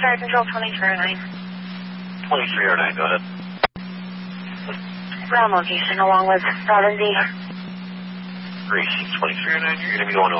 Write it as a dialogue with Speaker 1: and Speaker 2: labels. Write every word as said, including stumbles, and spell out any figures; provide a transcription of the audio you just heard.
Speaker 1: Fire Control twenty-three oh nine.
Speaker 2: twenty-three oh nine, go ahead.
Speaker 1: Ground location along with Robin D.
Speaker 2: Greasy, twenty-three oh nine, you're going to be going to